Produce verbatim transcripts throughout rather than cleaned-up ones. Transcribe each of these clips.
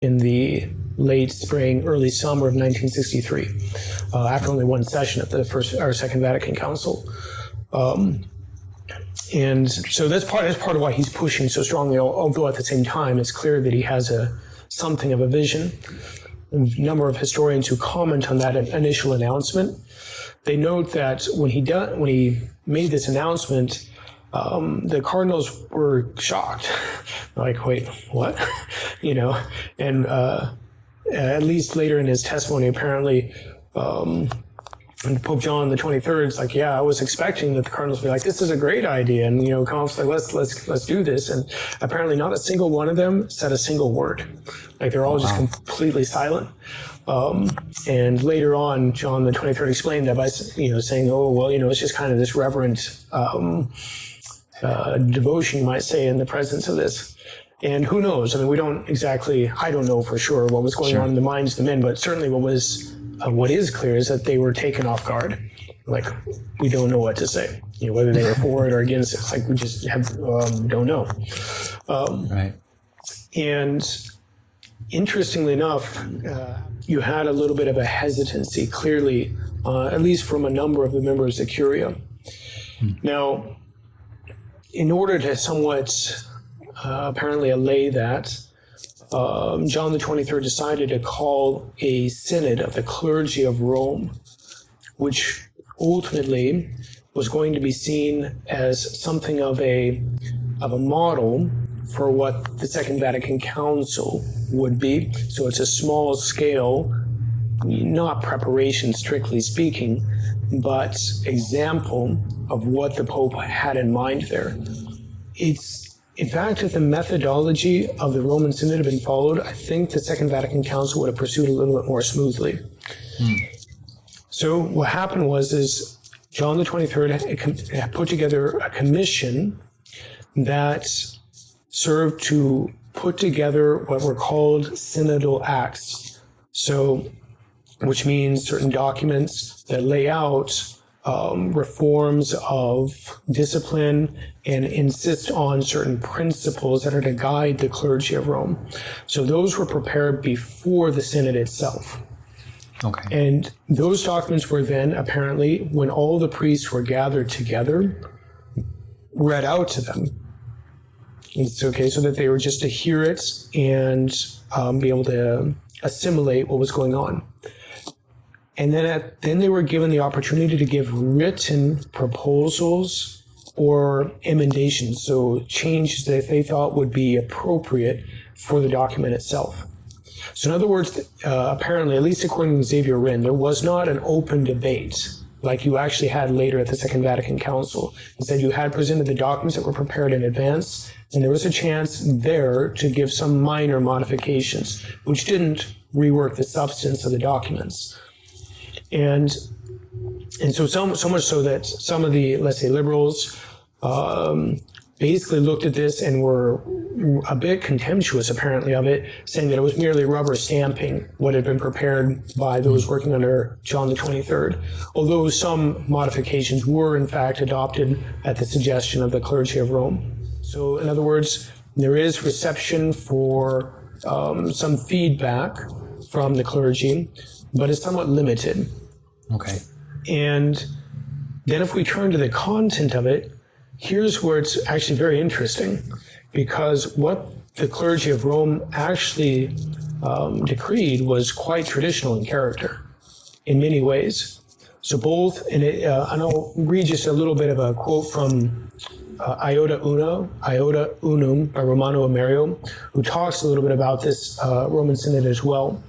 in the late spring, early summer of nineteen sixty-three, uh, after only one session at the first or Second Vatican Council. Um, and so that's part that's part of why he's pushing so strongly. Although at the same time, it's clear that he has a something of a vision. A number of historians who comment on that initial announcement, they note that when he done, when he made this announcement, um, the cardinals were shocked. Like, wait, what? you know, and uh, at least later in his testimony, apparently, um, and Pope John the twenty-third is like, yeah, I was expecting that the cardinals would be like, this is a great idea, and you know, come off like, let's let's let's do this. And apparently, not a single one of them said a single word. Like they're all wow. just completely silent. Um, and later on, John the twenty-third explained that by you know saying, oh well, you know, it's just kind of this reverent um, uh, devotion, you might say, in the presence of this. And who knows? I mean, we don't exactly. I don't know for sure what was going sure. on in the minds of the men, but certainly what was. Uh, what is clear is that they were taken off guard. Like, we don't know what to say. You know, whether they were for it or against it. It's like we just have, um, don't know. Um, right. And interestingly enough, uh, you had a little bit of a hesitancy, clearly, uh, at least from a number of the members of Curia. Hmm. Now, in order to somewhat uh, apparently allay that, Um, John the twenty-third decided to call a synod of the clergy of Rome, which ultimately was going to be seen as something of a of a model for what the Second Vatican Council would be. So it's a small scale, not preparation strictly speaking, but example of what the Pope had in mind there. It's In fact, if the methodology of the Roman Synod had been followed, I think the Second Vatican Council would have pursued a little bit more smoothly. Hmm. So what happened was is John the twenty-third had put together a commission that served to put together what were called synodal acts. So, which means certain documents that lay out Um, reforms of discipline and insist on certain principles that are to guide the clergy of Rome. So those were prepared before the synod itself. Okay. And those documents were then apparently, when all the priests were gathered together, read out to them. It's okay, so that they were just to hear it and um, be able to assimilate what was going on. And then, at, then they were given the opportunity to give written proposals or emendations, so changes that they thought would be appropriate for the document itself. So in other words, uh, apparently, at least according to Xavier Rinn, there was not an open debate like you actually had later at the Second Vatican Council. Instead, you had presented the documents that were prepared in advance, and there was a chance there to give some minor modifications, which didn't rework the substance of the documents. And and so, so so much so that some of the, let's say, liberals um, basically looked at this and were a bit contemptuous, apparently, of it, saying that it was merely rubber stamping what had been prepared by those working under John the twenty-third, although some modifications were, in fact, adopted at the suggestion of the clergy of Rome. So, in other words, there is reception for um, some feedback from the clergy, but it's somewhat limited. Okay. And then if we turn to the content of it, here's where it's actually very interesting, because what the clergy of Rome actually um, decreed was quite traditional in character in many ways. So both, and it, uh, and I'll read just a little bit of a quote from uh, Iota Uno, Iota Unum by Romano Amerio, who talks a little bit about this uh, Roman Synod as well.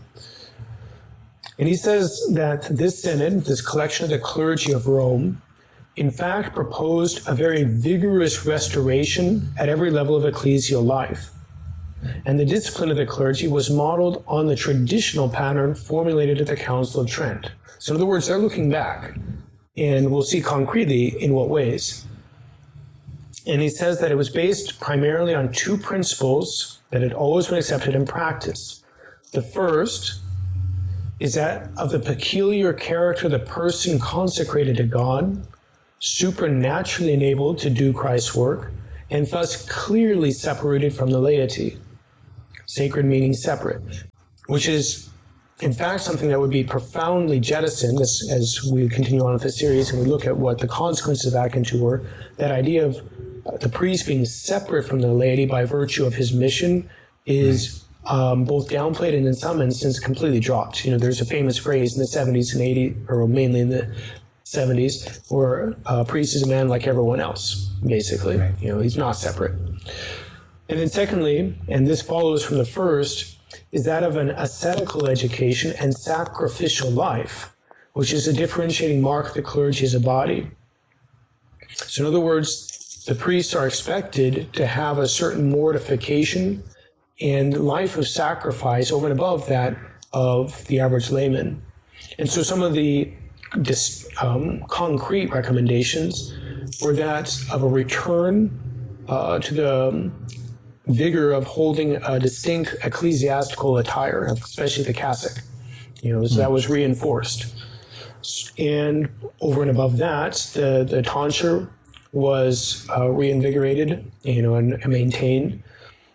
And he says that this synod, this collection of the clergy of Rome, in fact proposed a very vigorous restoration at every level of ecclesial life. And the discipline of the clergy was modeled on the traditional pattern formulated at the Council of Trent. So in other words, they're looking back, and we'll see concretely in what ways. And he says that it was based primarily on two principles that had always been accepted in practice. The first is that of the peculiar character of the person consecrated to God, supernaturally enabled to do Christ's work, and thus clearly separated from the laity. sacred meaning separate, which is in fact something that would be profoundly jettisoned as, as we continue on with the series and we look at what the consequences of Vatican two were. That idea of the priest being separate from the laity by virtue of his mission is um, both downplayed and in some instances completely dropped. You know, there's a famous phrase in the seventies and eighties, or mainly in the seventies, where a priest is a man like everyone else, basically. Right. You know, he's not separate. And then secondly, and this follows from the first, is that of an ascetical education and sacrificial life, which is a differentiating mark of the clergy as a body. So in other words, the priests are expected to have a certain mortification and life of sacrifice over and above that of the average layman. And so some of the dis, um, concrete recommendations were that of a return uh, to the um, vigor of holding a distinct ecclesiastical attire, especially the cassock. You know, so that was reinforced. And over and above that, the, the tonsure was uh, reinvigorated, you know, and, and maintained.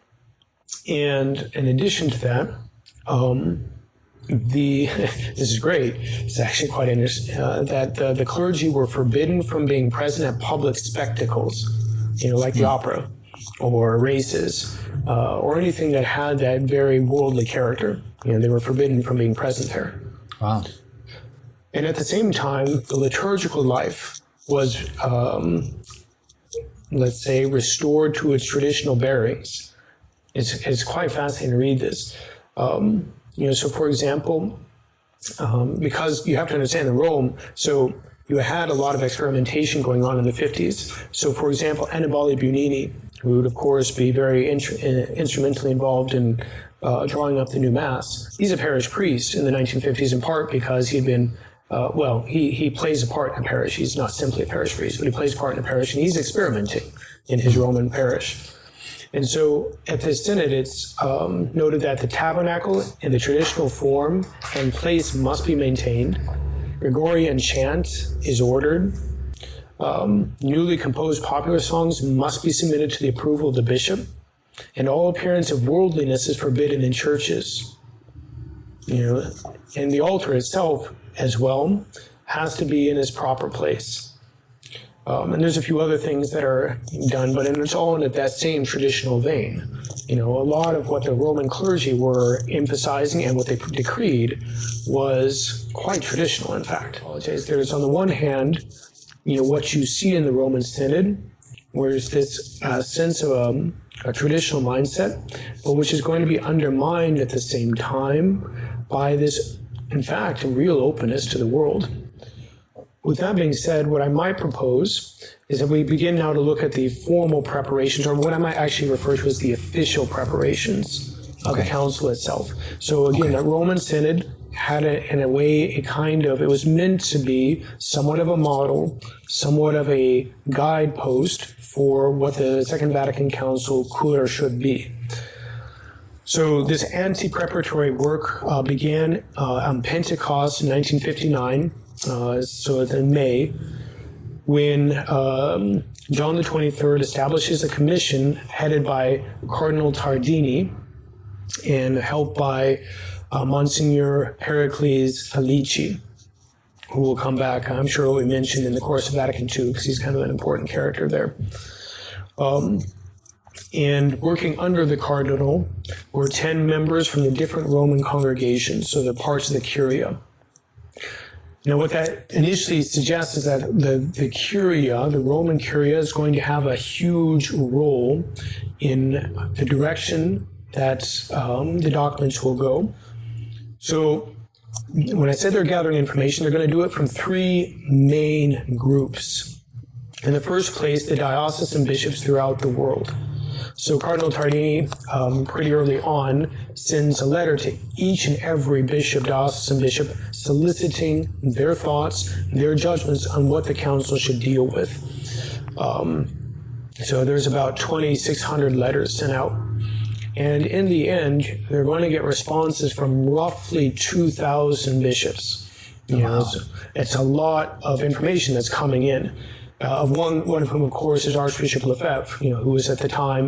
And in addition to that, um, the this is great. It's actually quite interesting uh, that the, the clergy were forbidden from being present at public spectacles, you know, like the opera or races uh, or anything that had that very worldly character. You know, they were forbidden from being present there. Wow. And at the same time, the liturgical life was, um, let's say, restored to its traditional bearings. It's, it's quite fascinating to read this. Um, you know, so for example, um, because you have to understand in Rome, so you had a lot of experimentation going on in the fifties. So for example, Annibale Bugnini, who would of course be very int- instrumentally involved in uh, drawing up the new Mass, he's a parish priest in the nineteen fifties in part because he'd been Uh, well, he, he plays a part in a parish. He's not simply a parish priest, but he plays a part in a parish, and he's experimenting in his Roman parish. And so at this synod, it's um, noted that the tabernacle in the traditional form and place must be maintained. Gregorian chant is ordered. Um, newly composed popular songs must be submitted to the approval of the bishop. And all appearance of worldliness is forbidden in churches. You know, and the altar itself as well has to be in its proper place. Um, and there's a few other things that are done, but it's all in that same traditional vein. You know, a lot of what the Roman clergy were emphasizing and what they decreed was quite traditional, in fact. There's, on the one hand, you know, what you see in the Roman Synod, where there's this uh, sense of um, a traditional mindset, but which is going to be undermined at the same time by this, in fact, a real openness to the world. With that being said, what I might propose is that we begin now to look at the formal preparations, or what I might actually refer to as the official preparations of okay. the council itself. So again, okay. that Roman Synod had, a, in a way, a kind of, it was meant to be somewhat of a model, somewhat of a guidepost for what the Second Vatican Council could or should be. So this anti-preparatory work uh, began uh, on Pentecost in nineteen fifty-nine, uh, so in May, when um, John the twenty-third establishes a commission headed by Cardinal Tardini and helped by uh, Monsignor Pericles Felici, who will come back, I'm sure will be mentioned in the course of Vatican two, because he's kind of an important character there. Um, And working under the cardinal were ten members from the different Roman congregations, so the parts of the curia. Now, what that initially suggests is that the, the curia, the Roman curia, is going to have a huge role in the direction that um, the documents will go. So when I said they're gathering information, they're going to do it from three main groups. In the first place, the diocesan bishops throughout the world. So Cardinal Tardini, um, pretty early on, sends a letter to each and every bishop, diocesan bishop, soliciting their thoughts, their judgments on what the council should deal with. Um, so there's about twenty-six hundred letters sent out. And in the end, they're going to get responses from roughly two thousand bishops. You know, wow. it's, it's a lot of information that's coming in. Uh, of one, one of whom, of course, is Archbishop Lefebvre, you know, who was at the time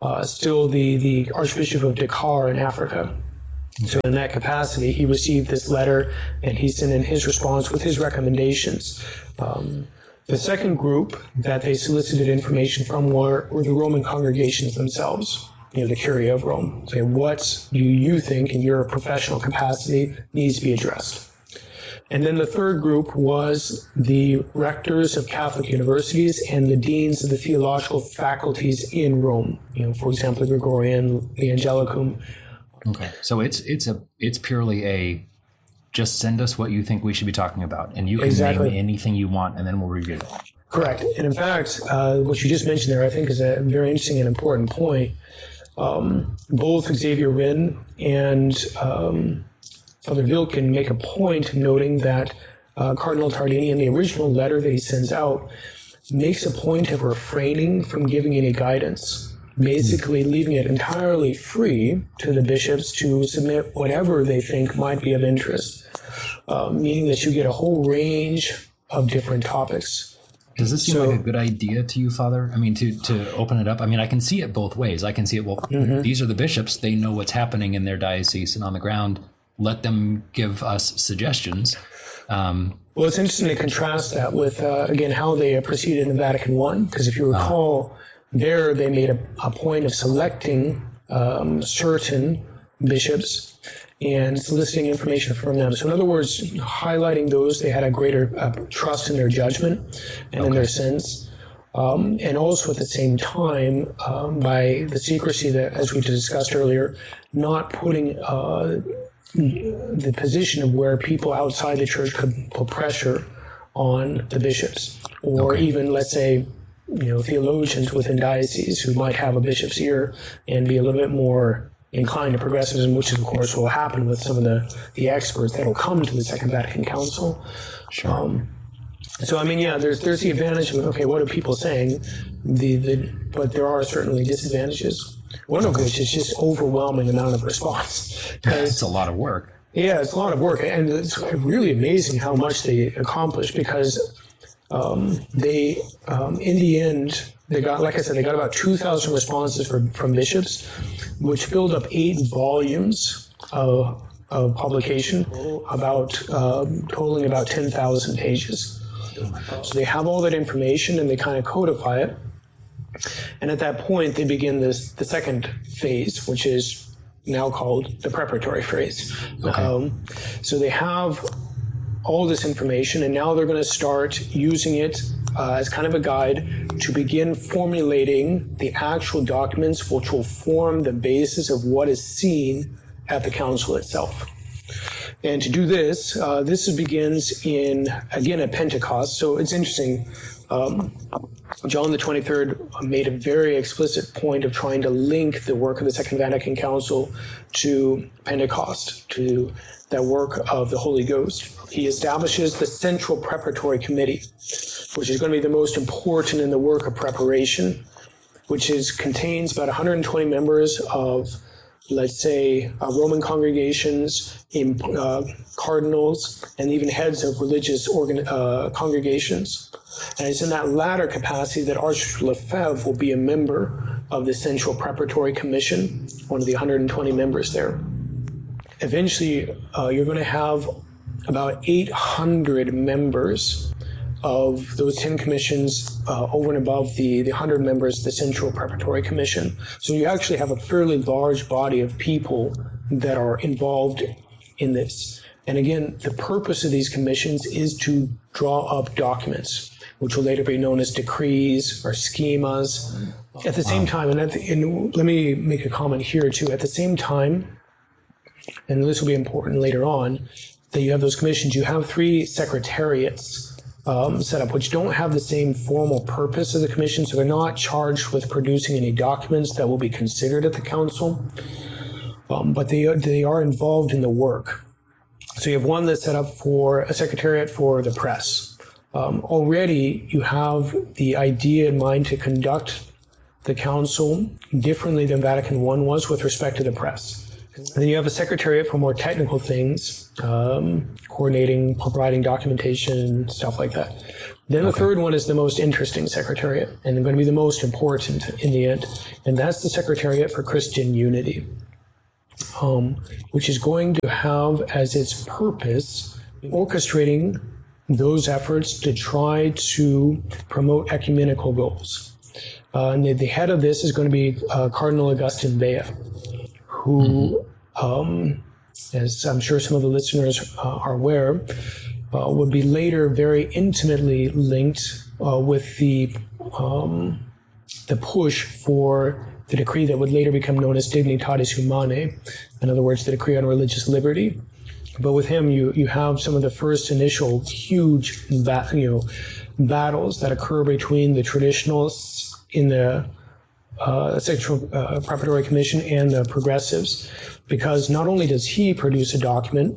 uh, still the, the Archbishop of Dakar in Africa. So in that capacity, he received this letter and he sent in his response with his recommendations. Um, the second group that they solicited information from were, were the Roman congregations themselves, you know, the Curia of Rome. So what do you think in your professional capacity needs to be addressed? And then the third group was the rectors of Catholic universities and the deans of the theological faculties in Rome. You know, for example, the Gregorian, the Angelicum. Okay, so it's it's a it's purely a just send us what you think we should be talking about, and you can Exactly. name anything you want, and then we'll review it. Correct. And in fact, uh, what you just mentioned there, I think, is a very interesting and important point. Um, both Xavier Wynne and um, Father Wilken make a point noting that uh, Cardinal Tardini, in the original letter that he sends out, makes a point of refraining from giving any guidance, basically leaving it entirely free to the bishops to submit whatever they think might be of interest, uh, meaning that you get a whole range of different topics. Does this seem So- like a good idea to you, Father? I mean, to, to open it up? I mean, I can see it both ways. I can see it, well, Mm-hmm. these are the bishops. They know what's happening in their diocese and on the ground. Let them give us suggestions. Um, Well, it's interesting to contrast that with, uh, again, how they proceeded in Vatican One, because if you recall, there they made a, a point of selecting um, certain bishops and soliciting information from them. So in other words, highlighting those, they had a greater uh, trust in their judgment and in their sense. Um, and also at the same time, um, by the secrecy that, as we discussed earlier, not putting uh, the position of where people outside the church could put pressure on the bishops, or Okay. even, let's say, you know, theologians within dioceses who might have a bishop's ear and be a little bit more inclined to progressivism, which of course will happen with some of the, the experts that will come to the Second Vatican Council. sure. Um, so I mean, yeah, there's there's the advantage of, okay, what are people saying? The the but there are certainly disadvantages. One of which is just overwhelming amount of response. 'Cause, It's a lot of work. yeah, it's a lot of work, and it's really amazing how much they accomplish because um, they, um, in the end, they got, like I said, they got about two thousand responses from, from bishops, which filled up eight volumes of, of publication, about um, totaling about ten thousand pages. So they have all that information and they kind of codify it. And at that point, they begin this the second phase, which is now called the preparatory phase. Okay. Um, so they have all this information, and now they're going to start using it uh, as kind of a guide to begin formulating the actual documents which will form the basis of what is seen at the council itself. And to do this, uh, this begins in, again, at Pentecost. So it's interesting. Um, John the twenty-third made a very explicit point of trying to link the work of the Second Vatican Council to Pentecost, to that work of the Holy Ghost. He establishes the Central Preparatory Committee, which is going to be the most important in the work of preparation, which is contains about one hundred twenty members of, let's say, uh, Roman congregations, in, uh, cardinals, and even heads of religious organ, uh, congregations. And it's in that latter capacity that Archbishop Lefebvre will be a member of the Central Preparatory Commission, one of the one hundred twenty members there. Eventually, uh, you're going to have about eight hundred members of those ten commissions uh, over and above the, the one hundred members of the Central Preparatory Commission. So you actually have a fairly large body of people that are involved in this. And again, the purpose of these commissions is to draw up documents, which will later be known as decrees or schemas. At the same time, and, at the, and let me make a comment here too, at the same time, and this will be important later on, that you have those commissions, you have three secretariats um, set up, which don't have the same formal purpose as the commission, so they're not charged with producing any documents that will be considered at the council, um, but they, they are involved in the work. So you have one that's set up for a secretariat for the press. Um, already you have the idea in mind to conduct the council differently than Vatican One was with respect to the press. And then you have a secretariat for more technical things, um, coordinating, providing documentation, stuff like that. Then the Okay. third one is the most interesting secretariat and going to be the most important in the end. And that's the Secretariat for Christian Unity, um, which is going to have as its purpose orchestrating those efforts to try to promote ecumenical goals. Uh, and the, the head of this is going to be uh, Cardinal Augustin Bea, who, mm-hmm. um, as I'm sure some of the listeners uh, are aware, uh, would be later very intimately linked uh, with the um, the push for the decree that would later become known as Dignitatis Humanae, in other words, the decree on religious liberty. But with him, you you have some of the first initial huge ba- you know battles that occur between the traditionalists in the uh, Sexual uh, Preparatory Commission and the progressives, because not only does he produce a document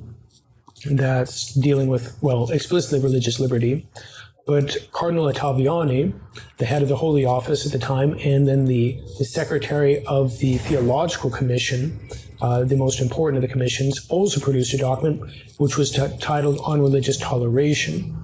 that's dealing with, well, explicitly religious liberty, but Cardinal Ottaviani, the head of the Holy Office at the time, and then the, the secretary of the Theological Commission, uh, the most important of the commissions, also produced a document which was t- titled On Religious Toleration.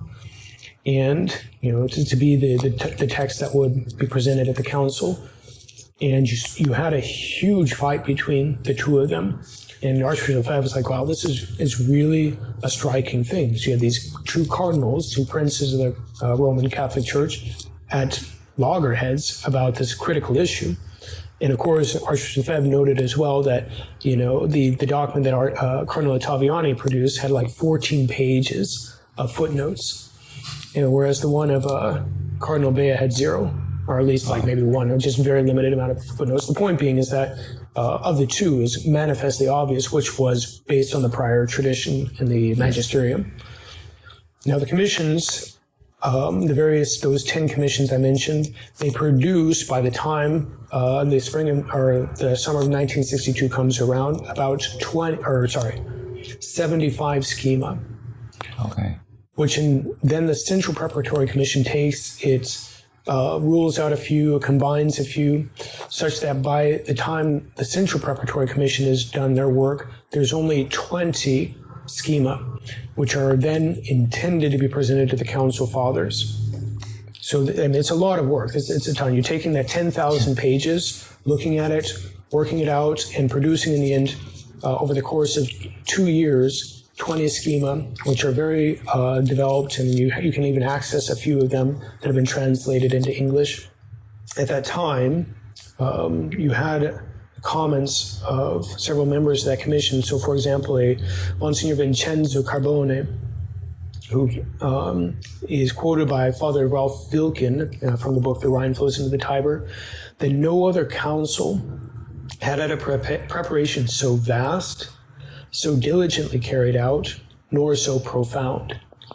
And, you know, to, to be the, the, t- the text that would be presented at the council. And you, you had a huge fight between the two of them. And Archbishop Lefebvre was like, wow, this is, is really a striking thing. So you had these two cardinals, two princes of the uh, Roman Catholic Church at loggerheads about this critical issue. And of course, Archbishop Lefebvre noted as well that, you know, the, the document that our, uh, Cardinal Ottaviani produced had like fourteen pages of footnotes, you know, whereas the one of uh, Cardinal Bea had zero, or at least like maybe one, or just a very limited amount of footnotes. The point being is that uh, of the two is manifestly obvious, which was based on the prior tradition in the magisterium. Now the commissions, um, the various, those ten commissions I mentioned, they produce by the time uh, the spring of, or the summer of nineteen sixty-two comes around about twenty, or sorry, seventy-five schema. Okay. Which in, then the Central Preparatory Commission takes its Uh, rules out a few, combines a few, such that by the time the Central Preparatory Commission has done their work, there's only twenty schema, which are then intended to be presented to the Council Fathers. So I mean, it's a lot of work. It's, it's a ton. You're taking that ten thousand pages, looking at it, working it out, and producing in the end, uh, over the course of two years, twenty schema, which are very uh, developed, and you you can even access a few of them that have been translated into English. At that time, um, you had comments of several members of that commission. So, for example, a Monsignor Vincenzo Carbone, who um, is quoted by Father Ralph Vilken uh, from the book The Rhine Flows into the Tiber, that no other council had had a pre- preparation so vast, so diligently carried out, nor so profound.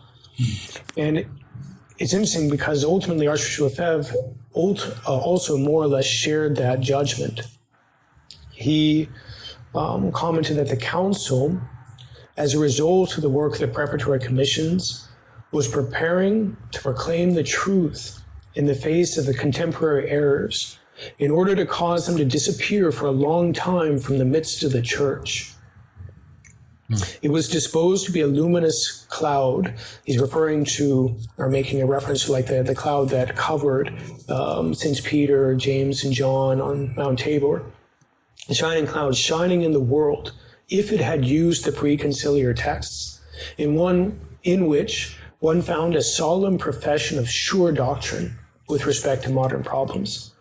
And it's interesting because ultimately Archbishop Lefebvre also more or less shared that judgment. He um, commented that the council, as a result of the work of the preparatory commissions, was preparing to proclaim the truth in the face of the contemporary errors in order to cause them to disappear for a long time from the midst of the church. It was disposed to be a luminous cloud. He's referring to, or making a reference to like the, the cloud that covered um, Saints Peter, James, and John on Mount Tabor. The shining cloud shining in the world, if it had used the pre-conciliar texts, in one in which one found a solemn profession of sure doctrine with respect to modern problems.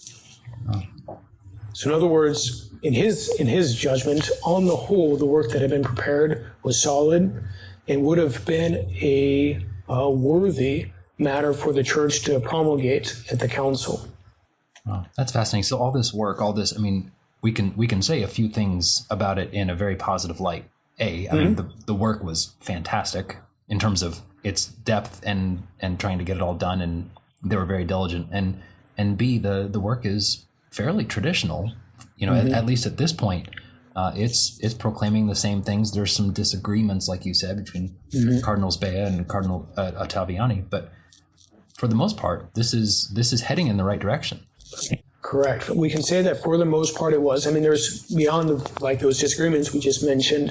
So in other words, In his in his judgment, on the whole, the work that had been prepared was solid and would have been a uh, worthy matter for the church to promulgate at the council. Wow, that's fascinating. So all this work, all this, I mean, we can we can say a few things about it in a very positive light. A, I mm-hmm. mean, the, the work was fantastic in terms of its depth and and trying to get it all done, and they were very diligent. And and B, the the work is fairly traditional. You know, mm-hmm. at, at least at this point, uh, it's it's proclaiming the same things. There's some disagreements, like you said, between mm-hmm. Cardinals Bea and Cardinal uh, Ottaviani, but for the most part, this is this is heading in the right direction. Correct. We can say that for the most part it was. I mean, there's beyond the, like those disagreements we just mentioned.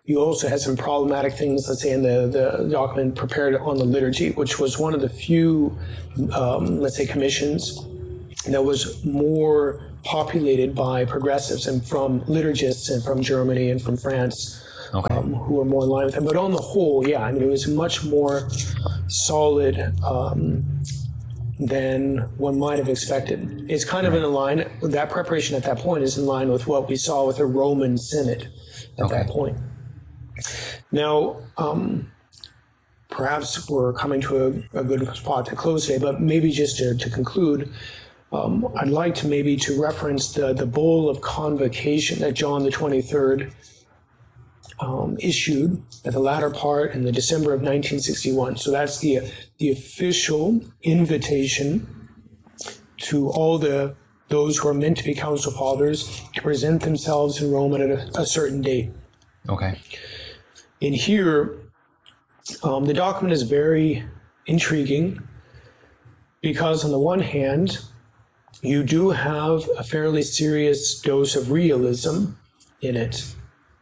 you also had some problematic things, let's say in the, the document prepared on the liturgy, which was one of the few, um, let's say, commissions that was more populated by progressives and from liturgists and from Germany and from France, okay. um, who were more in line with them. But on the whole, yeah, I mean, it was much more solid um, than one might have expected. It's kind of in line, that preparation at that point is in line with what we saw with the Roman Synod at okay. that point. Now, um, perhaps we're coming to a, a good spot to close today, but maybe just to, to conclude, um, I'd like to maybe to reference the, the Bull of Convocation that John the twenty-third um, issued at the latter part in the December of nineteen sixty-one. So that's the, the official invitation to all the those who are meant to be council fathers to present themselves in Rome at a, a certain date. Okay. In here, um, the document is very intriguing because on the one hand, you do have a fairly serious dose of realism in it,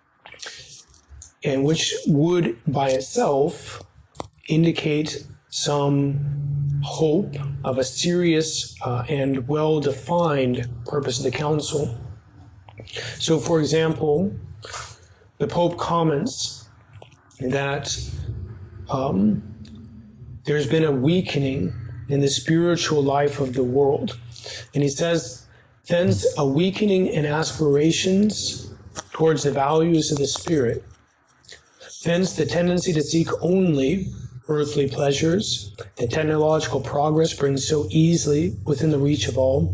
and which would by itself indicate some hope of a serious uh, and well-defined purpose of the council. So, for example, the Pope comments that um, there's been a weakening in the spiritual life of the world. And he says, thence a weakening in aspirations towards the values of the spirit. Thence the tendency to seek only earthly pleasures that technological progress brings so easily within the reach of all.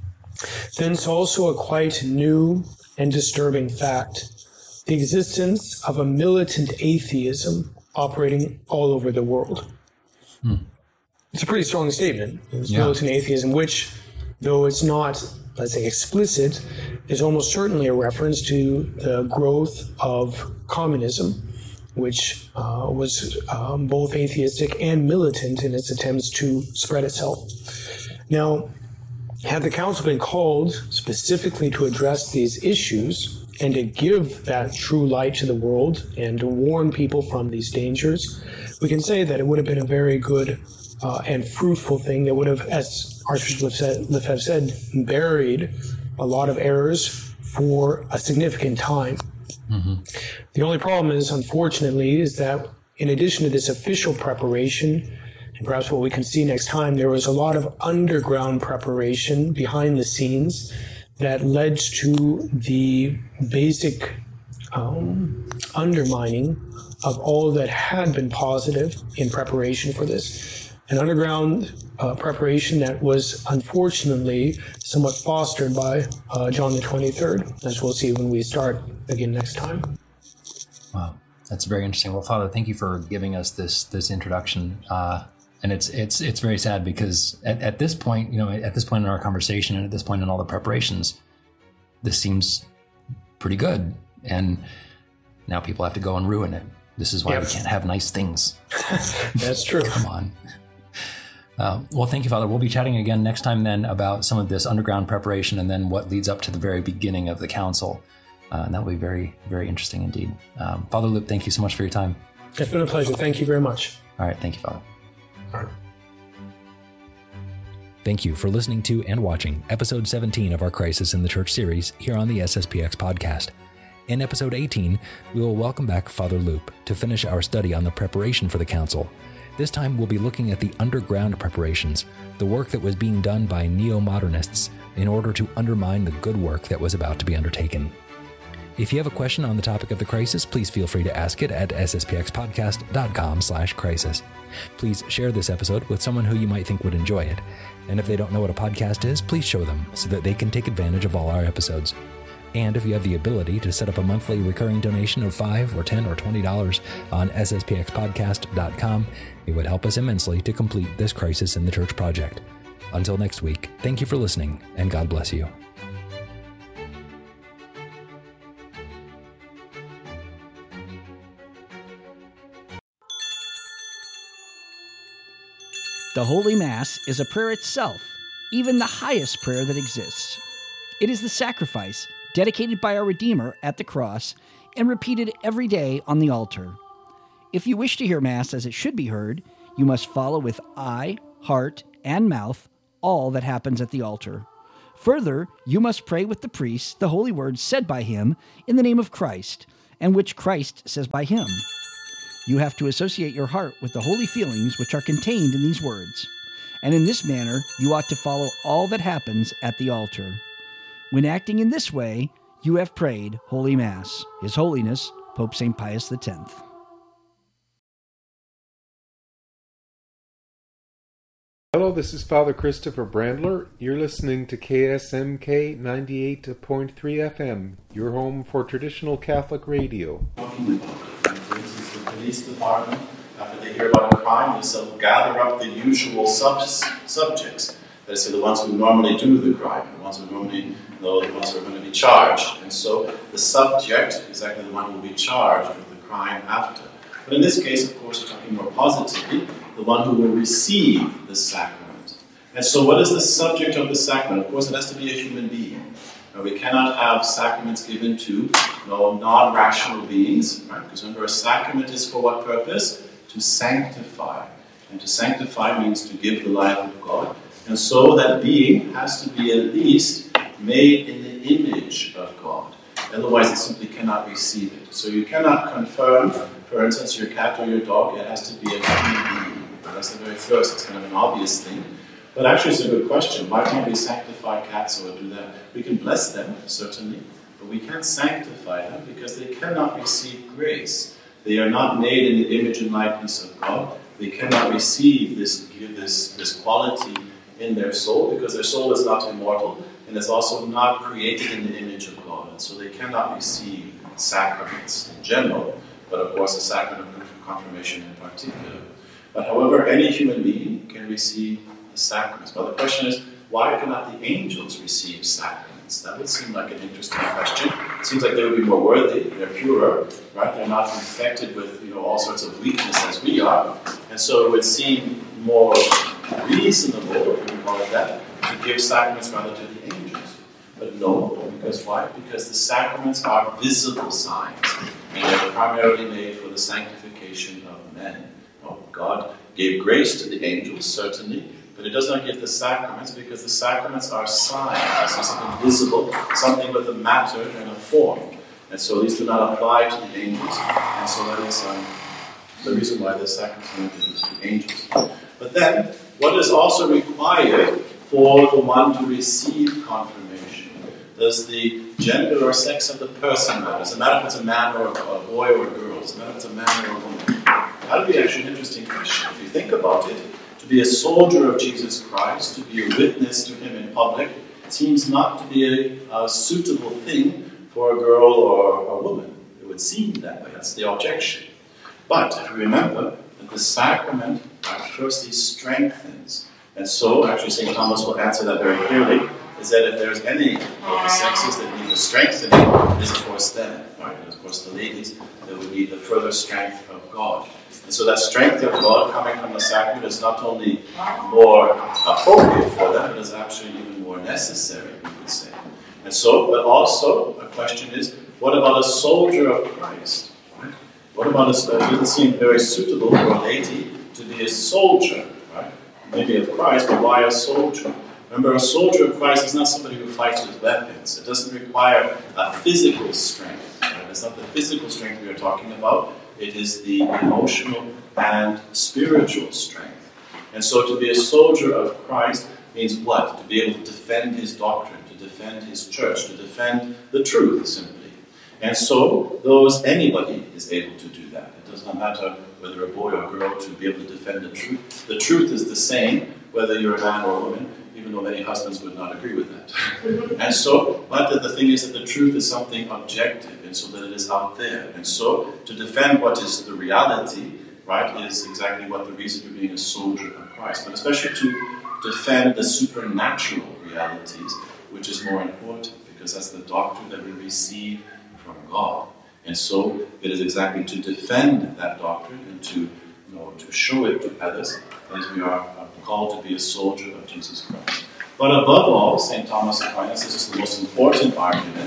Thence also a quite new and disturbing fact, the existence of a militant atheism operating all over the world. Hmm. It's a pretty strong statement. It's yeah. militant atheism, which, though it's not, let's say, explicit, is almost certainly a reference to the growth of communism, which uh, was um, both atheistic and militant in its attempts to spread itself. Now, had the council been called specifically to address these issues and to give that true light to the world and to warn people from these dangers, we can say that it would have been a very good uh, and fruitful thing that would have, as Archbishop Lefebvre said, buried a lot of errors for a significant time. Mm-hmm. The only problem is, unfortunately, is that in addition to this official preparation, and perhaps what we can see next time, there was a lot of underground preparation behind the scenes that led to the basic um, undermining of all that had been positive in preparation for this. An underground uh, preparation that was unfortunately somewhat fostered by uh, John the twenty-third, as we'll see when we start again next time. Wow, that's very interesting. Well, Father, thank you for giving us this this introduction. Uh, and it's it's it's very sad because at, at this point, you know, at this point in our conversation and at this point in all the preparations, this seems pretty good. And now people have to go and ruin it. This is why yep. we can't have nice things. That's true. Come on. Uh, well, thank you, Father. We'll be chatting again next time then about some of this underground preparation and then what leads up to the very beginning of the council. Uh, and that will be very, very interesting indeed. Um, Father Loup, thank you so much for your time. It's been a pleasure. Thank you very much. All right. Thank you, Father. All right. Thank you for listening to and watching episode seventeen of our Crisis in the Church series here on the S S P X podcast. In episode eighteen, we will welcome back Father Loup to finish our study on the preparation for the council. This time we'll be looking at the underground preparations, the work that was being done by neo-modernists in order to undermine the good work that was about to be undertaken. If you have a question on the topic of the crisis, please feel free to ask it at s s p x podcast dot com slash crisis. Please share this episode with someone who you might think would enjoy it. And if they don't know what a podcast is, please show them so that they can take advantage of all our episodes. And if you have the ability to set up a monthly recurring donation of five dollars or ten dollars or twenty dollars on s s p x podcast dot com, it would help us immensely to complete this Crisis in the Church project. Until next week, thank you for listening, and God bless you. The Holy Mass is a prayer itself, even the highest prayer that exists. It is the sacrifice dedicated by our Redeemer at the cross and repeated every day on the altar. If you wish to hear Mass as it should be heard, you must follow with eye, heart, and mouth all that happens at the altar. Further, you must pray with the priest the holy words said by him in the name of Christ, and which Christ says by him. You have to associate your heart with the holy feelings which are contained in these words, and in this manner you ought to follow all that happens at the altar. When acting in this way, you have prayed Holy Mass. His Holiness, Pope Saint Pius the tenth. Hello, this is Father Christopher Brandler. You're listening to K S M K ninety-eight point three F M, your home for traditional Catholic radio. Talking about it. For instance, the police department, after they hear about a crime, they'll gather up the usual sub- subjects. That is, the ones who normally do the crime, the ones who normally, you know, the ones who are going to be charged. And so the subject is actually the one who will be charged with the crime after. But in this case, of course, we're talking more positively, the one who will receive the sacrament. And so what is the subject of the sacrament? Of course, it has to be a human being. Now, we cannot have sacraments given to you know, non-rational beings, right? Because remember, a sacrament is for what purpose? To sanctify. And to sanctify means to give the life of God. And so that being has to be at least made in the image of God. Otherwise, it simply cannot receive it. So you cannot confirm, for instance, your cat or your dog. It has to be a human being. That's the very first. It's kind of an obvious thing. But actually, it's a good question. Why can't we sanctify cats or do that? We can bless them, certainly, but we can't sanctify them because they cannot receive grace. They are not made in the image and likeness of God. They cannot receive this, this, this quality in their soul because their soul is not immortal and it's also not created in the image of God. And so they cannot receive sacraments in general, but of course the sacrament of confirmation in particular. But however, any human being can receive the sacraments. But the question is, why cannot the angels receive sacraments? That would seem like an interesting question. It seems like they would be more worthy, they're purer, right? They're not infected with you know all sorts of weakness as we are. And so it would seem more reasonable, if we can call it that, to give sacraments rather to the angels. But no, because why? Because the sacraments are visible signs, and they're primarily made for the sanctification of men. God gave grace to the angels, certainly, but it does not give the sacraments because the sacraments are signs, something visible, something with a matter and a form. And so these do not apply to the angels, and so that is um, the reason why the sacraments are not given to the angels. But then, what is also required for the one to receive confirmation? Does the gender or sex of the person matter? Does it matter if it's a man or a boy or a girl? Does it matter if it's a man or a woman? That would be actually an interesting question. If you think about it, to be a soldier of Jesus Christ, to be a witness to him in public, seems not to be a, a suitable thing for a girl or a woman. It would seem that way. That's the objection. But if you remember that the sacrament firstly strengthens. And so, actually, Saint Thomas will answer that very clearly, is that if there's any of the sexes that need the strengthening, it is of course them, right? And of course the ladies that would need the further strength of God. And so that strength of God coming from the sacrament is not only more appropriate for them, but is actually even more necessary, we could say. And so, but also, a question is, what about a soldier of Christ? Right? What about a, it doesn't seem very suitable for a lady to be a soldier, right? Maybe of Christ, but why a soldier? Remember, a soldier of Christ is not somebody who fights with weapons. It doesn't require a physical strength. Right? It's not the physical strength we are talking about. It is the emotional and spiritual strength. And so to be a soldier of Christ means what? To be able to defend his doctrine, to defend his church, to defend the truth, simply. And so those anybody is able to do that. It does not matter whether a boy or girl to be able to defend the truth. The truth is the same, whether you're a man or a woman, even though many husbands would not agree with that. And so, but the thing is that the truth is something objective, and so that it is out there. And so, to defend what is the reality, right, is exactly what the reason for being a soldier of Christ. But especially to defend the supernatural realities, which is more important, because that's the doctrine that we receive from God. And so, it is exactly to defend that doctrine and to, you know, to show it to others as we are called to be a soldier of Jesus Christ. But above all, Saint Thomas Aquinas, this is the most important argument,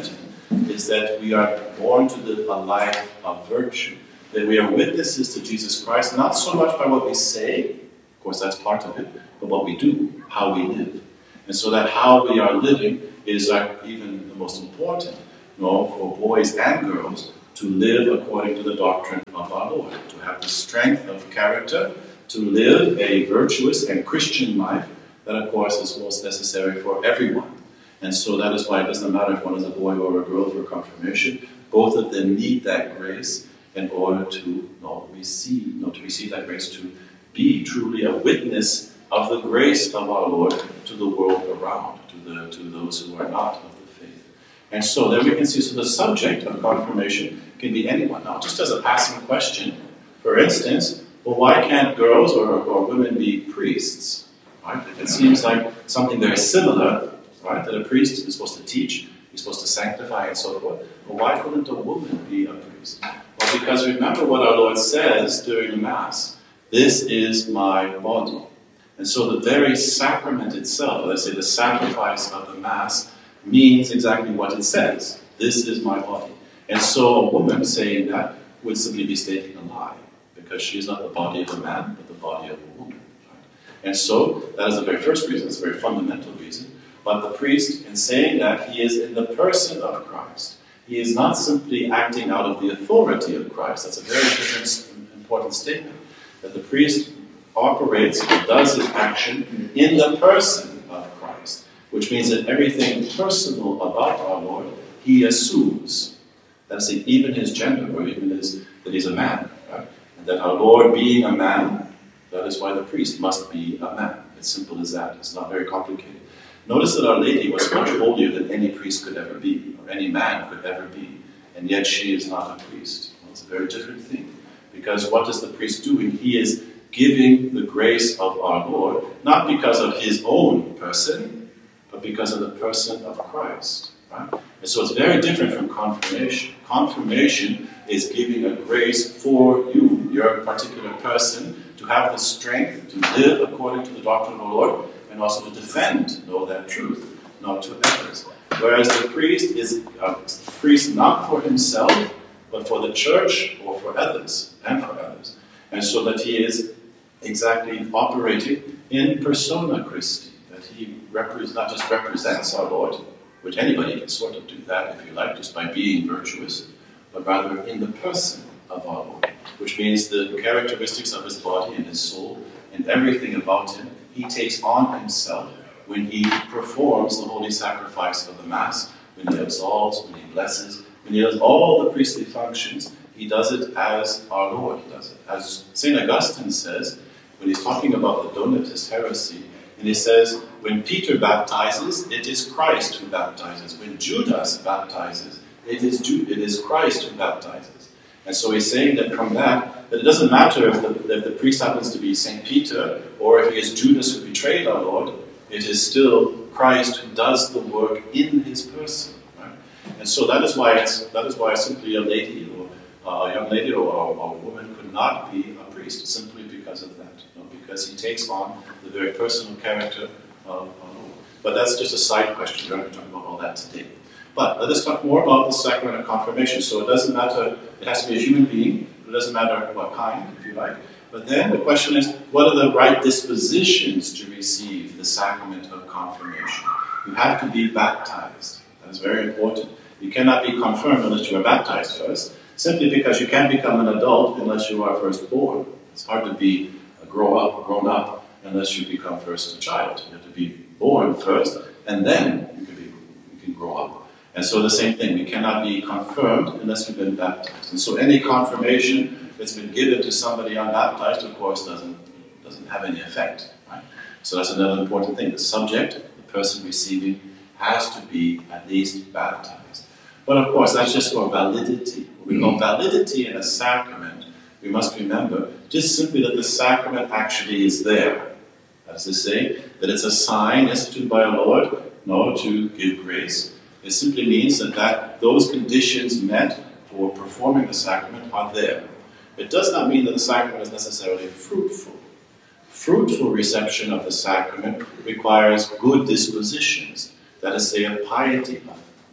is that we are born to live a life of virtue, that we are witnesses to Jesus Christ, not so much by what we say, of course that's part of it, but what we do, how we live. And so that how we are living is uh, even the most important, you know, for boys and girls to live according to the doctrine of our Lord, to have the strength of character, to live a virtuous and Christian life that, of course, is most necessary for everyone. And so that is why it doesn't matter if one is a boy or a girl for confirmation. Both of them need that grace in order to you know, receive, you know, to receive that grace, to be truly a witness of the grace of our Lord to the world around, to the to those who are not of the faith. And so there we can see, so the subject of confirmation can be anyone. Now, just as a passing question, for instance, well, why can't girls or, or women be priests? Right? It seems like something very similar, right? That a priest is supposed to teach, he's supposed to sanctify and so forth. Well, why couldn't a woman be a priest? Well, because remember what our Lord says during the Mass, this is my body. And so the very sacrament itself, let's say the sacrifice of the Mass, means exactly what it says. This is my body. And so a woman saying that would simply be stating a lie, because she is not the body of a man, but the body of a woman. Right? And so that is the very first reason, it's a very fundamental reason. But the priest, in saying that, he is in the person of Christ. He is not simply acting out of the authority of Christ. That's a very different, important statement. That the priest operates, does his action in the person of Christ, which means that everything personal about our Lord, he assumes. That's it, even his gender, or even his, that he's a man. Right? And that our Lord being a man, that is why the priest must be a man. It's simple as that. It's not very complicated. Notice that Our Lady was much holier than any priest could ever be, or any man could ever be, and yet she is not a priest. Well, it's a very different thing, because what is the priest doing? He is giving the grace of our Lord, not because of his own person, but because of the person of Christ. Right? And so it's very different from confirmation. Confirmation is giving a grace for you, your particular person, to have the strength to live according to the doctrine of the Lord, and also to defend, know that truth, not to others. Whereas the priest is a priest not for himself, but for the church or for others, and for others. And so that he is exactly operating in persona Christi, that he repre- not just represents our Lord, which anybody can sort of do that if you like, just by being virtuous, but rather in the person of our Lord, which means the characteristics of his body and his soul and everything about him, he takes on himself when he performs the holy sacrifice of the Mass, when he absolves, when he blesses, when he does all the priestly functions. He does it as our Lord does it. As Saint Augustine says, when he's talking about the Donatist heresy, and he says, when Peter baptizes, it is Christ who baptizes. When Judas baptizes, it is, Ju- it is Christ who baptizes. And so he's saying that from that, that it doesn't matter if the, if the priest happens to be Saint Peter, or if he is Judas who betrayed our Lord, it is still Christ who does the work in his person. Right? And so that is why it's, that is why simply a lady, or uh, a young lady, or, or a woman could not be a priest, simply because of that. You know, because he takes on the very personal character of our Lord. But that's just a side question. We're not going to talk about all that today. But let us talk more about the sacrament of confirmation. So it doesn't matter, it has to be a human being. It doesn't matter what kind, if you like. But then the question is, what are the right dispositions to receive the sacrament of confirmation? You have to be baptized. That is very important. You cannot be confirmed unless you are baptized first, simply because you can't become an adult unless you are first born. It's hard to be a grow up, grown up, unless you become first a child. You have to be born first, and then you can, be, you can grow up. And so the same thing, we cannot be confirmed unless we've been baptized. And so any confirmation that's been given to somebody unbaptized, of course, doesn't, doesn't have any effect. Right? So that's another important thing. The subject, the person receiving, has to be at least baptized. But of course, that's just for validity. When we call validity in a sacrament, we must remember just simply that the sacrament actually is there. That is to say, that it's a sign instituted by our Lord, no, to give grace. It simply means that, that those conditions met for performing the sacrament are there. It does not mean that the sacrament is necessarily fruitful. Fruitful reception of the sacrament requires good dispositions, that is to say, a piety,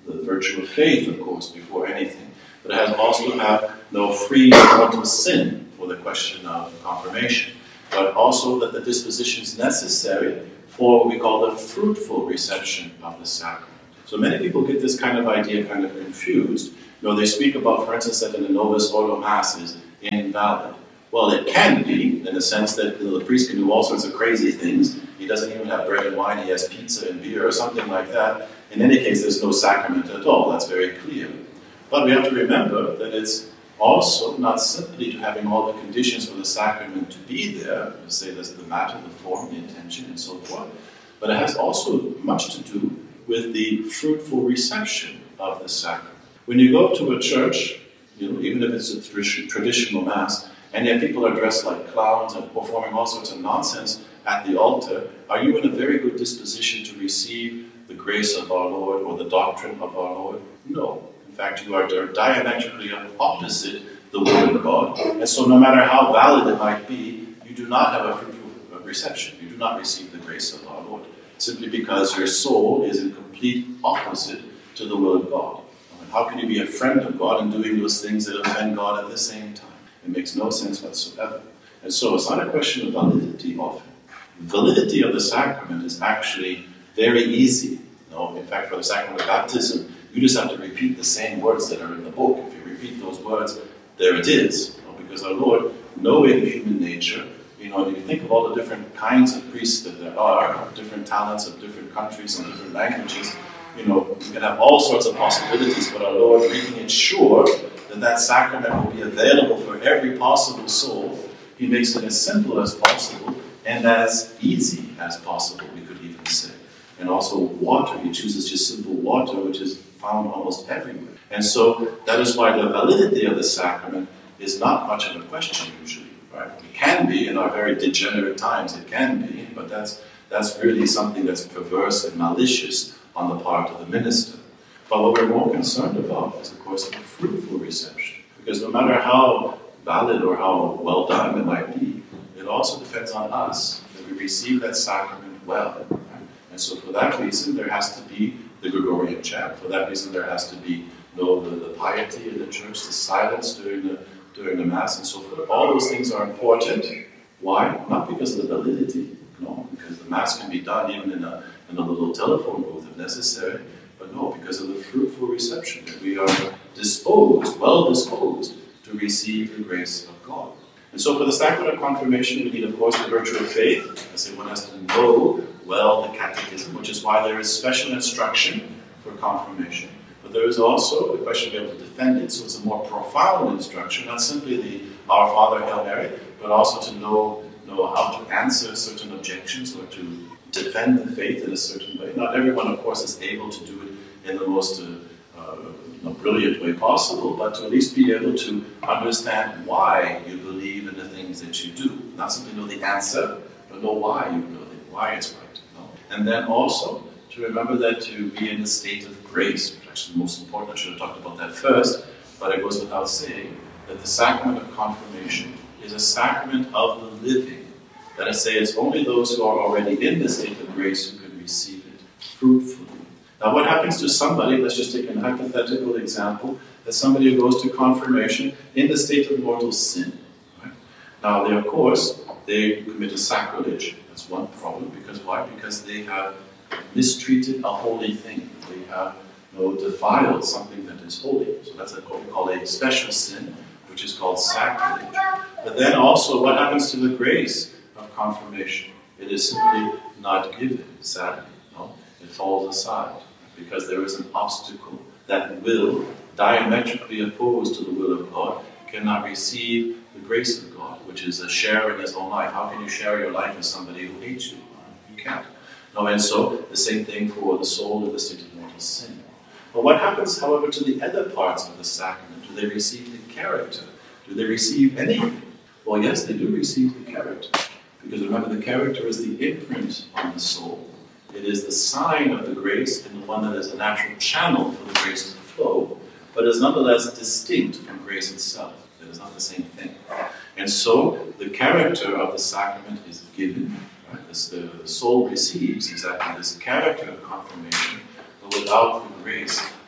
the virtue of faith, of course, before anything. But it has also have no free mortal sin for the question of confirmation, but also that the disposition is necessary for what we call the fruitful reception of the sacrament. So many people get this kind of idea kind of confused. You know, they speak about, for instance, that the Novus Ordo Mass is invalid. Well, it can be, in the sense that, you know, the priest can do all sorts of crazy things. He doesn't even have bread and wine, he has pizza and beer or something like that. In any case, there's no sacrament at all. That's very clear. But we have to remember that it's also not simply to having all the conditions for the sacrament to be there, say there's the matter, the form, the intention, and so forth, but it has also much to do with the fruitful reception of the sacrament. When you go to a church, you know, even if it's a tradi- traditional Mass, and yet people are dressed like clowns and performing all sorts of nonsense at the altar, are you in a very good disposition to receive the grace of our Lord or the doctrine of our Lord? No. In fact, you are diametrically opposite the Word of God. And so no matter how valid it might be, you do not have a fruitful reception. You do not receive the grace of our Lord, simply because your soul is in complete opposite to the will of God. I mean, how can you be a friend of God and doing those things that offend God at the same time? It makes no sense whatsoever. And so it's not a question of validity often. Validity of the sacrament is actually very easy. You know, in fact, for the sacrament of baptism, you just have to repeat the same words that are in the book. If you repeat those words, there it is. You know, because our Lord, knowing human nature, you know, and you think of all the different kinds of priests that there are, different talents of different countries and different languages, you know, you can have all sorts of possibilities, but our Lord, making it sure that that sacrament will be available for every possible soul, He makes it as simple as possible and as easy as possible, we could even say. And also water, He chooses just simple water, which is found almost everywhere. And so that is why the validity of the sacrament is not much of a question usually. Right? It can be in our very degenerate times, it can be, but that's that's really something that's perverse and malicious on the part of the minister. But what we're more concerned about is, of course, the fruitful reception. Because no matter how valid or how well done it might be, it also depends on us that we receive that sacrament well. Right? And so for that reason, there has to be the Gregorian chant. For that reason, there has to be you know, the, the piety in the church, the silence during the during the Mass, and so forth. All those things are important. Why? Not because of the validity, no, because the Mass can be done even in a, in a little telephone booth if necessary, but no, because of the fruitful reception, that we are disposed, well disposed, to receive the grace of God. And so for the sacrament of confirmation, we need, of course, the virtue of faith. I say one has to know well the catechism, which is why there is special instruction for confirmation. But there is also the question of being able to defend it, so it's a more profound instruction, not simply the Our Father, Hail Mary, but also to know, know how to answer certain objections or to defend the faith in a certain way. Not everyone, of course, is able to do it in the most uh, uh, you know, brilliant way possible, but to at least be able to understand why you believe in the things that you do. Not simply know the answer, but know why you know it, why it's right. You know? And then also to remember that to be in a state of grace, which actually the most important, I should have talked about that first, but it goes without saying that the sacrament of confirmation is a sacrament of the living. That is to say, it's only those who are already in the state of grace who can receive it fruitfully. Now what happens to somebody, let's just take a hypothetical example, that somebody who goes to confirmation in the state of mortal sin. Right? Now they, of course, they commit a sacrilege. That's one problem, because why? Because they have mistreated a holy thing. They have you know, defiled something that is holy. So that's what we call a special sin, which is called sacrilege. But then also, what happens to the grace of confirmation? It is simply not given, sadly. No? It falls aside, because there is an obstacle that will, diametrically opposed to the will of God, cannot receive the grace of God, which is a share in His own life. How can you share your life with somebody who hates you? You can't. No, and so, the same thing for the soul in the state of mortal sin. But what happens, however, to the other parts of the sacrament? Do they receive the character? Do they receive anything? Well, yes, they do receive the character. Because remember, the character is the imprint on the soul. It is the sign of the grace and the one that is a natural channel for the grace to flow, but is nonetheless distinct from grace itself. It is not the same thing. And so, the character of the sacrament is given. Right? This, the, the soul receives exactly this character of confirmation, but without the grace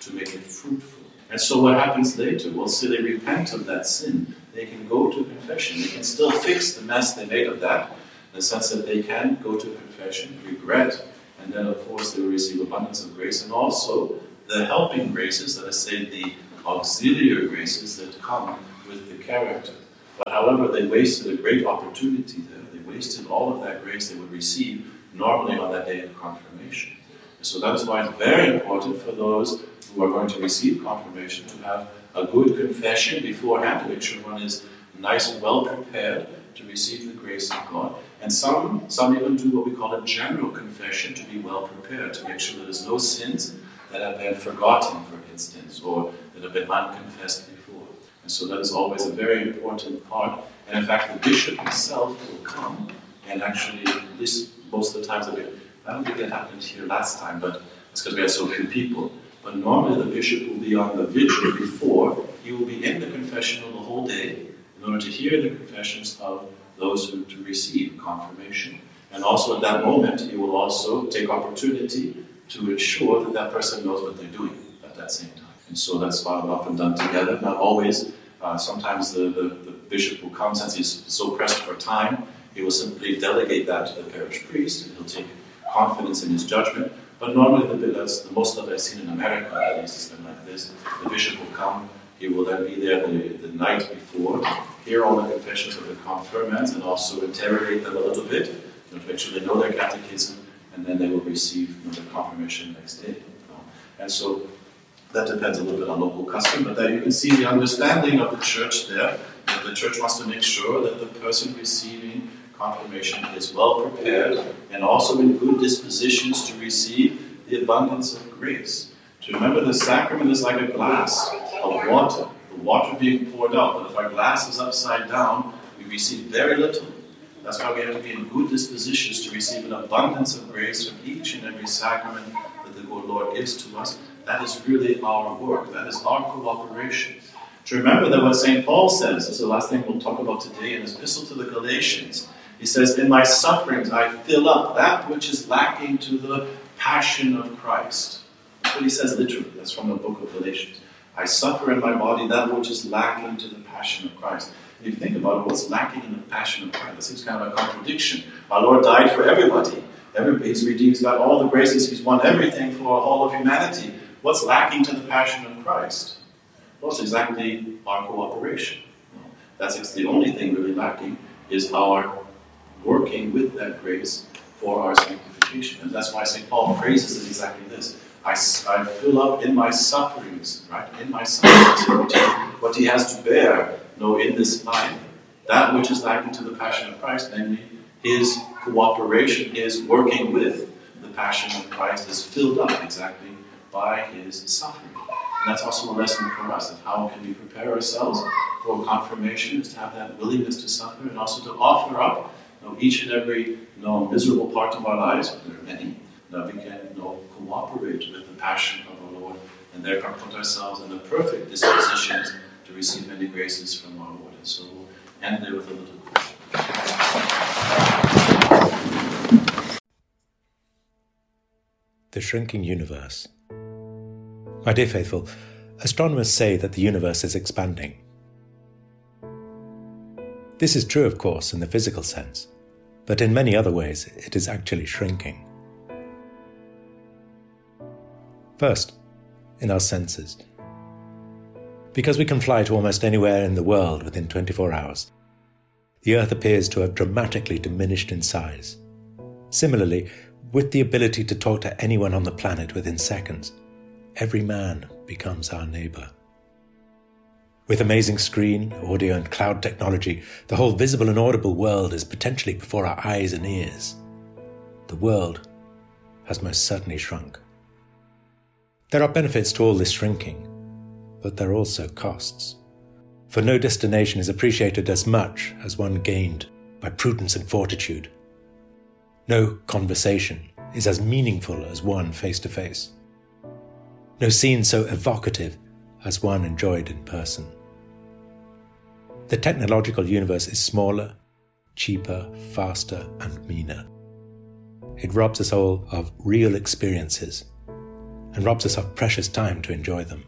to make it fruitful. And so what happens later? Well, so they repent of that sin. They can go to confession. They can still fix the mess they made of that, in the sense that they can go to confession, regret, and then, of course, they will receive abundance of grace, and also the helping graces, that is, say, the auxiliary graces that come with the character. But however, they wasted a great opportunity there. They wasted all of that grace they would receive normally on that day of confirmation. And so that is why it's very important for those who are going to receive confirmation to have a good confession beforehand, to make sure one is nice and well prepared to receive the grace of God. And some, some even do what we call a general confession, to be well prepared, to make sure that there's no sins that have been forgotten, for instance, or that have been unconfessed before. And so that is always a very important part. And in fact, the bishop himself will come and actually, at least most of the times, I don't think that happened here last time, but it's because we had so few people. But normally the bishop will be on the vigil before. He will be in the confessional the whole day in order to hear the confessions of those who to receive confirmation. And also at that moment, he will also take opportunity to ensure that that person knows what they're doing at that same time. And so that's often done together, not always. Uh, sometimes the, the, the bishop will come, since he's so pressed for time, he will simply delegate that to the parish priest, and he'll take confidence in his judgment. But normally, the, that's the most of it I've seen in America, at least it's been like this. The bishop will come, he will then be there the, the night before, hear all the confessions of the confirmants, and also interrogate them a little bit, you know, to make sure they know their catechism, and then they will receive, you know, their confirmation next day. You know. And so that depends a little bit on local custom, but there you can see the understanding of the church there, that the church wants to make sure that the person receiving confirmation is well prepared and also in good dispositions to receive the abundance of grace. To remember, the sacrament is like a glass of water, the water being poured out, but if our glass is upside down, we receive very little. That's why we have to be in good dispositions to receive an abundance of grace from each and every sacrament that the good Lord gives to us. That is really our work. That is our cooperation. To remember that what Saint Paul says, this is the last thing we'll talk about today in his epistle to the Galatians. He says, in my sufferings I fill up that which is lacking to the passion of Christ. That's what he says literally. That's from the book of Galatians. I suffer in my body that which is lacking to the passion of Christ. And if you think about it, what's lacking in the passion of Christ? That seems kind of a contradiction. Our Lord died for everybody. Everybody. He's redeemed. He's got all the graces. He's won everything for all of humanity. What's lacking to the passion of Christ? Well, it's exactly our cooperation. That's the only thing really lacking is our working with that grace for our sanctification. And that's why Saint Paul phrases it exactly this. I, I fill up in my sufferings, right? In my sufferings, what he, what he has to bear, you know, in this life, that which is lacking to the passion of Christ, namely his cooperation, his working with the passion of Christ, is filled up exactly by his suffering. And that's also a lesson for us, of how can we prepare ourselves for confirmation, is to have that willingness to suffer, and also to offer up, you know, each and every, you know, miserable part of our lives, there are many, that we can, you know, cooperate with the passion of our Lord, and therefore put ourselves in the perfect dispositions to receive many graces from our Lord. And so we'll end there with a little question. The shrinking universe. My dear faithful, astronomers say that the universe is expanding. This is true, of course, in the physical sense, but in many other ways it is actually shrinking. First, in our senses. Because we can fly to almost anywhere in the world within twenty-four hours, the Earth appears to have dramatically diminished in size. Similarly, with the ability to talk to anyone on the planet within seconds, every man becomes our neighbour. With amazing screen, audio and cloud technology, the whole visible and audible world is potentially before our eyes and ears. The world has most certainly shrunk. There are benefits to all this shrinking, but there are also costs. For no destination is appreciated as much as one gained by prudence and fortitude. No conversation is as meaningful as one face to face. No scene so evocative as one enjoyed in person. The technological universe is smaller, cheaper, faster, and meaner. It robs us all of real experiences, and robs us of precious time to enjoy them.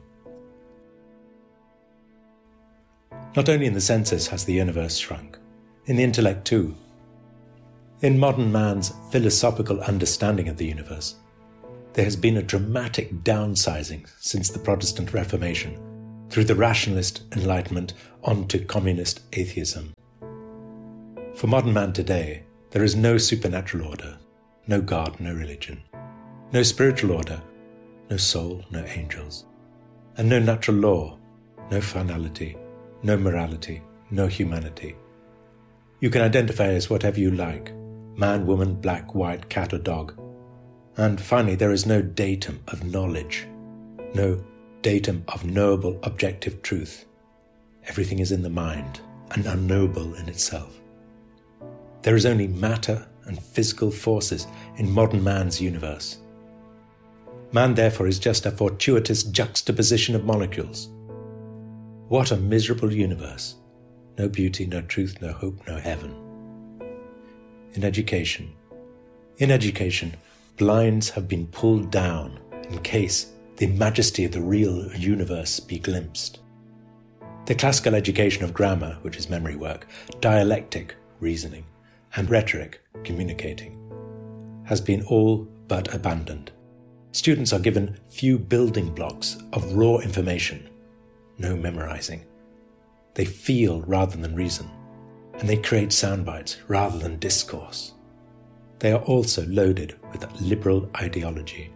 Not only in the senses has the universe shrunk, in the intellect too. In modern man's philosophical understanding of the universe, there has been a dramatic downsizing since the Protestant Reformation, through the rationalist Enlightenment onto communist atheism. For modern man today, there is no supernatural order, no God, no religion, no spiritual order, no soul, no angels, and no natural law, no finality, no morality, no humanity. You can identify as whatever you like, man, woman, black, white, cat or dog. And finally, there is no datum of knowledge, no datum of knowable objective truth. Everything is in the mind and unknowable in itself. There is only matter and physical forces in modern man's universe. Man, therefore, is just a fortuitous juxtaposition of molecules. What a miserable universe. No beauty, no truth, no hope, no heaven. In education. In education, blinds have been pulled down in case the majesty of the real universe be glimpsed. The classical education of grammar, which is memory work, dialectic, reasoning, and rhetoric, communicating, has been all but abandoned. Students are given few building blocks of raw information, no memorizing. They feel rather than reason, and they create sound bites rather than discourse. They are also loaded with liberal ideology.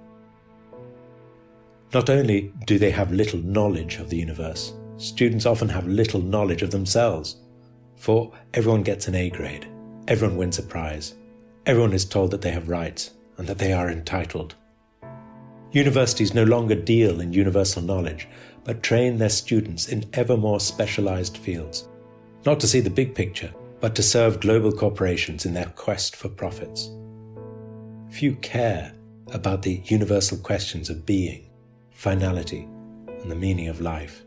Not only do they have little knowledge of the universe, students often have little knowledge of themselves. For everyone gets an A grade, everyone wins a prize, everyone is told that they have rights and that they are entitled. Universities no longer deal in universal knowledge, but train their students in ever more specialized fields, not to see the big picture, but to serve global corporations in their quest for profits. Few care about the universal questions of being, finality, and the meaning of life.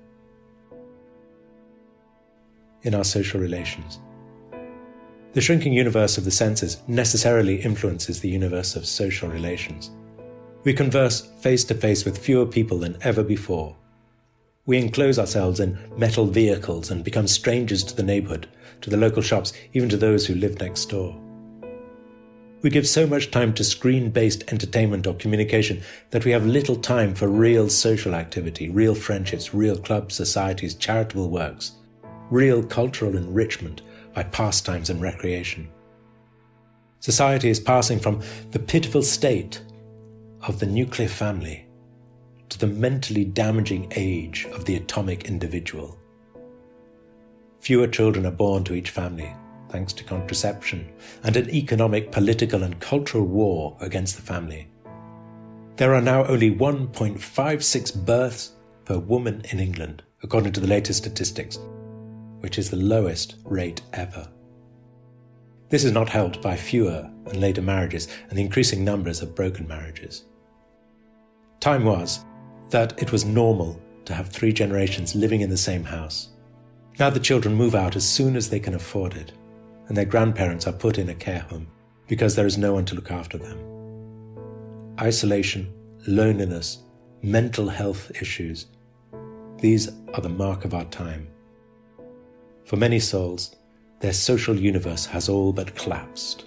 In our social relations, the shrinking universe of the senses necessarily influences the universe of social relations. We converse face to face with fewer people than ever before. We enclose ourselves in metal vehicles and become strangers to the neighborhood, to the local shops, even to those who live next door. We give so much time to screen-based entertainment or communication that we have little time for real social activity, real friendships, real clubs, societies, charitable works, real cultural enrichment by pastimes and recreation. Society is passing from the pitiful state of the nuclear family to the mentally damaging age of the atomic individual. Fewer children are born to each family, thanks to contraception and an economic, political and cultural war against the family. There are now only one point five six births per woman in England, according to the latest statistics, which is the lowest rate ever. This is not helped by fewer and later marriages and the increasing numbers of broken marriages. Time was that it was normal to have three generations living in the same house. Now the children move out as soon as they can afford it, and their grandparents are put in a care home because there is no one to look after them. Isolation, loneliness, mental health issues, these are the mark of our time. For many souls, their social universe has all but collapsed.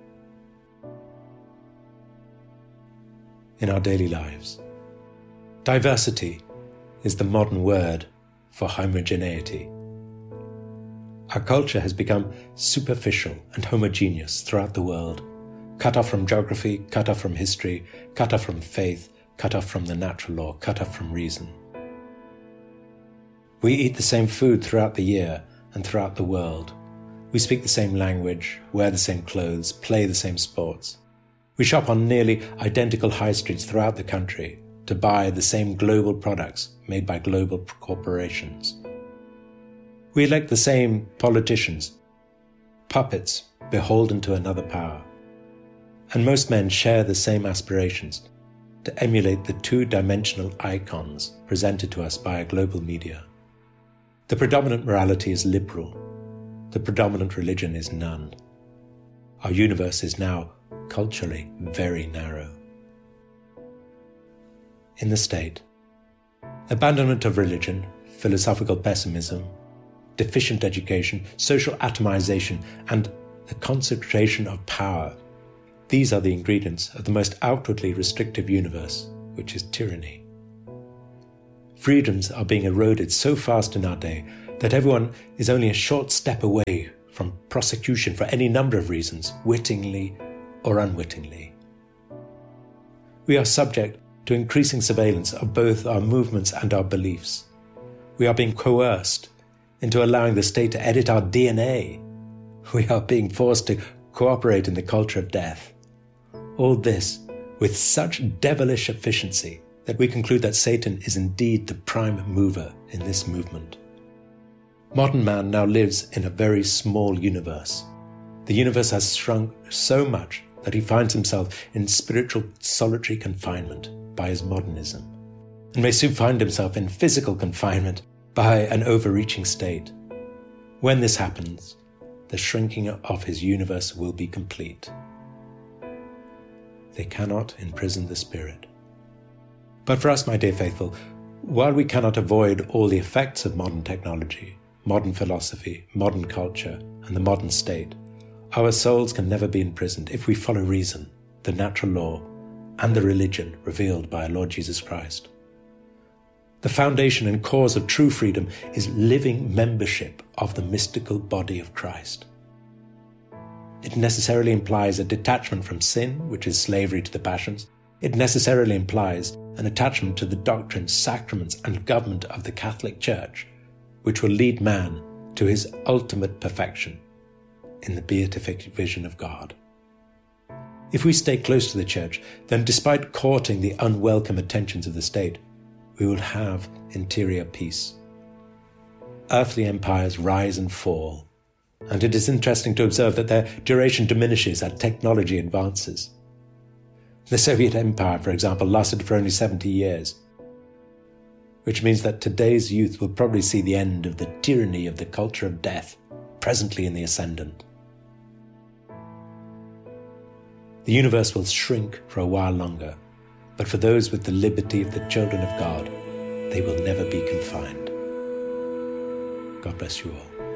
In our daily lives, diversity is the modern word for homogeneity. Our culture has become superficial and homogeneous throughout the world, cut off from geography, cut off from history, cut off from faith, cut off from the natural law, cut off from reason. We eat the same food throughout the year and throughout the world. We speak the same language, wear the same clothes, play the same sports. We shop on nearly identical high streets throughout the country to buy the same global products made by global corporations. We elect the same politicians, puppets beholden to another power. And most men share the same aspirations to emulate the two-dimensional icons presented to us by a global media. The predominant morality is liberal. The predominant religion is none. Our universe is now culturally very narrow. in the state, abandonment of religion, philosophical pessimism, deficient education, social atomization, and the concentration of power. These are the ingredients of the most outwardly restrictive universe, which is tyranny. Freedoms are being eroded so fast in our day that everyone is only a short step away from prosecution for any number of reasons, wittingly or unwittingly. We are subject to increasing surveillance of both our movements and our beliefs. We are being coerced into allowing the state to edit our D N A. We are being forced to cooperate in the culture of death. All this with such devilish efficiency that we conclude that Satan is indeed the prime mover in this movement. Modern man now lives in a very small universe. The universe has shrunk so much that he finds himself in spiritual solitary confinement by his modernism, and may soon find himself in physical confinement by an overreaching state. When this happens, the shrinking of his universe will be complete. They cannot imprison the spirit. But for us, my dear faithful, while we cannot avoid all the effects of modern technology, modern philosophy, modern culture, and the modern state, our souls can never be imprisoned if we follow reason, the natural law, and the religion revealed by our Lord Jesus Christ. The foundation and cause of true freedom is living membership of the mystical body of Christ. It necessarily implies a detachment from sin, which is slavery to the passions. It necessarily implies an attachment to the doctrines, sacraments, and government of the Catholic Church, which will lead man to his ultimate perfection in the beatific vision of God. If we stay close to the Church, then despite courting the unwelcome attentions of the state, we will have interior peace. Earthly empires rise and fall, and it is interesting to observe that their duration diminishes as technology advances. The Soviet Empire, for example, lasted for only seventy years, which means that today's youth will probably see the end of the tyranny of the culture of death, presently in the ascendant. The universe will shrink for a while longer, but for those with the liberty of the children of God, they will never be confined. God bless you all.